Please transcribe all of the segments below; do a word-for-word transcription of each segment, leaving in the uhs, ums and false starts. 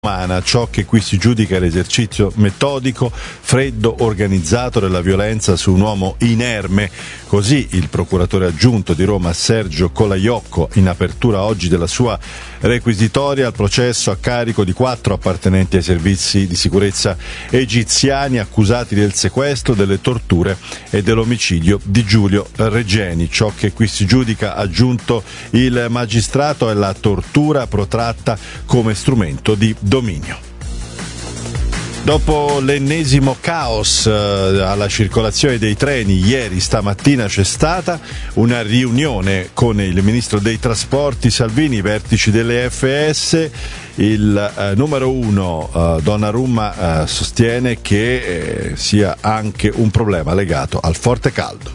umana. Ciò che qui si giudica è l'esercizio metodico, freddo, organizzato della violenza su un uomo inerme. Così il procuratore aggiunto di Roma Sergio Colaiocco, in apertura oggi della sua requisitoria al processo a carico di quattro appartenenti ai servizi di sicurezza egiziani accusati del sequestro, delle torture e dell'omicidio di Giulio Regeni. Ciò che qui si giudica, aggiunto il magistrato, è la tortura protratta come strumento di dominio. Dopo l'ennesimo caos eh, alla circolazione dei treni, ieri stamattina c'è stata una riunione con il ministro dei trasporti Salvini, i vertici delle F S. Il eh, numero uno, eh, Donnarumma, eh, sostiene che eh, sia anche un problema legato al forte caldo.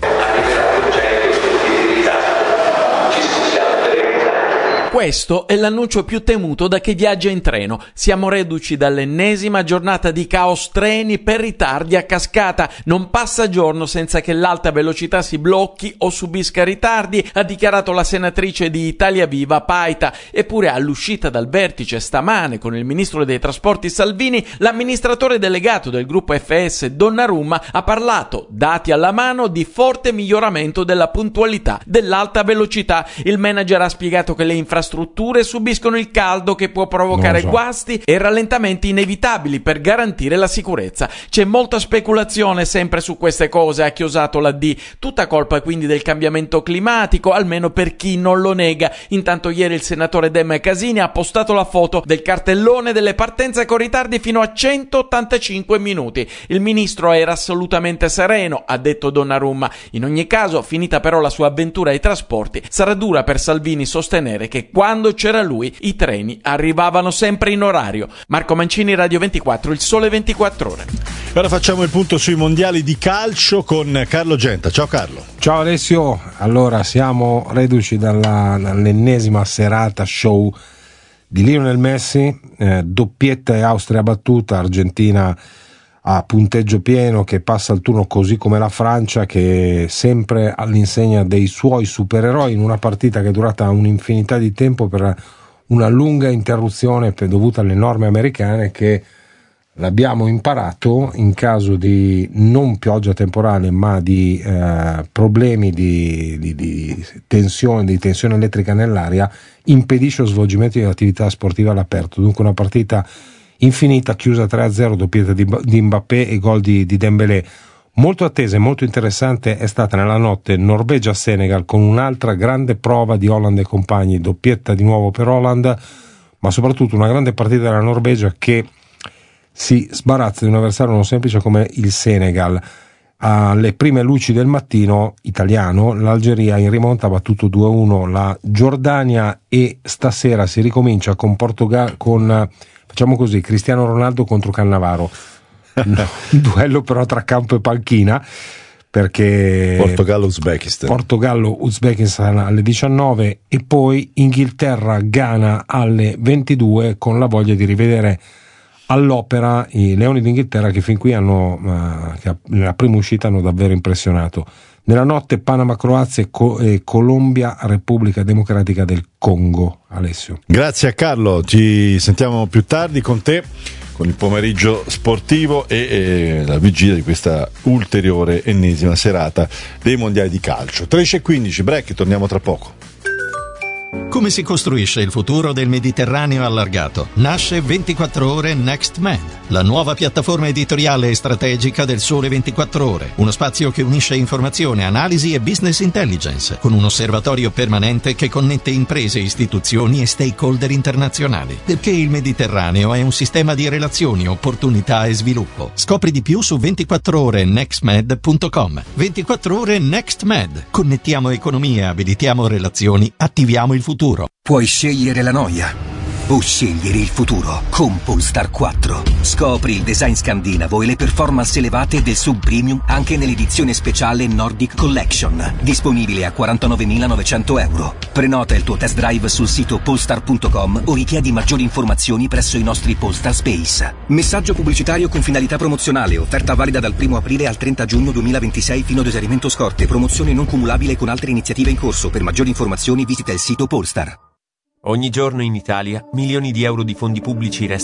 Questo è l'annuncio più temuto da chi viaggia in treno. Siamo reduci dall'ennesima giornata di caos treni per ritardi a cascata. Non passa giorno senza che l'alta velocità si blocchi o subisca ritardi, ha dichiarato la senatrice di Italia Viva Paita. Eppure all'uscita dal vertice stamane con il ministro dei trasporti Salvini, l'amministratore delegato del gruppo F S Donnarumma ha parlato, dati alla mano, di forte miglioramento della puntualità dell'alta velocità. Il manager ha spiegato che le infrastrutture strutture subiscono il caldo che può provocare so. guasti e rallentamenti inevitabili per garantire la sicurezza. C'è molta speculazione sempre su queste cose, ha chiosato la D. Tutta colpa quindi del cambiamento climatico, almeno per chi non lo nega. Intanto ieri il senatore Dem Casini ha postato la foto del cartellone delle partenze con ritardi fino a centottantacinque minuti. Il ministro era assolutamente sereno, ha detto Donnarumma. In ogni caso, finita però la sua avventura ai trasporti, sarà dura per Salvini sostenere che quando c'era lui i treni arrivavano sempre in orario. Marco Mancini, Radio ventiquattro, Il Sole ventiquattro Ore. Ora facciamo il punto sui mondiali di calcio con Carlo Genta. Ciao Carlo. Ciao Alessio. Allora, siamo reduci dalla, dall'ennesima serata show di Lionel Messi, eh, doppietta e Austria battuta, Argentina a punteggio pieno che passa il turno, così come la Francia, che sempre all'insegna dei suoi supereroi in una partita che è durata un'infinità di tempo per una lunga interruzione dovuta alle norme americane, che l'abbiamo imparato in caso di non pioggia temporale ma di eh, problemi di, di, di tensione di tensione elettrica nell'aria, impedisce lo svolgimento di attività sportiva all'aperto. Dunque una partita infinita, chiusa tre a zero, doppietta di, di Mbappé e gol di, di Dembélé. Molto attesa e molto interessante è stata nella notte Norvegia-Senegal, con un'altra grande prova di Haaland e compagni, doppietta di nuovo per Haaland, ma soprattutto una grande partita della Norvegia che si sbarazza di un avversario non semplice come il Senegal. Alle prime luci del mattino italiano, l'Algeria in rimonta ha battuto due a uno la Giordania e stasera si ricomincia con Portogallo, con facciamo così, Cristiano Ronaldo contro Cannavaro. No. Un duello però tra campo e panchina, perché Portogallo-Uzbekistan Portogallo-Uzbekistan alle diciannove e poi Inghilterra-Ghana alle ventidue, con la voglia di rivedere all'opera i Leoni d'Inghilterra, che fin qui hanno uh, che nella prima uscita hanno davvero impressionato. Nella notte Panama-Croazia e, Co- e Colombia-Repubblica Democratica del Congo. Alessio. Grazie a Carlo, ci sentiamo più tardi con te, con il pomeriggio sportivo e, e la vigilia di questa ulteriore ennesima serata dei mondiali di calcio. tredici e quindici, break, torniamo tra poco. Come si costruisce il futuro del Mediterraneo allargato? Nasce ventiquattro ore Next Med, la nuova piattaforma editoriale e strategica del Sole ventiquattro Ore. Uno spazio che unisce informazione, analisi e business intelligence, con un osservatorio permanente che connette imprese, istituzioni e stakeholder internazionali. Perché il Mediterraneo è un sistema di relazioni, opportunità e sviluppo. Scopri di più su ventiquattro ore next med punto com. ventiquattro ore Next Med. Connettiamo economie, abilitiamo relazioni, attiviamo il futuro. Puoi scegliere la noia o scegliere il futuro con Polestar quattro. Scopri il design scandinavo e le performance elevate del sub premium anche nell'edizione speciale Nordic Collection, disponibile a quarantanovemilanovecento euro. Prenota il tuo test drive sul sito polestar punto com o richiedi maggiori informazioni presso i nostri Polestar Space. Messaggio pubblicitario con finalità promozionale, offerta valida dal primo aprile al trenta giugno duemilaventisei fino ad esaurimento scorte, promozione non cumulabile con altre iniziative in corso. Per maggiori informazioni visita il sito Polestar. Ogni giorno in Italia milioni di euro di fondi pubblici restano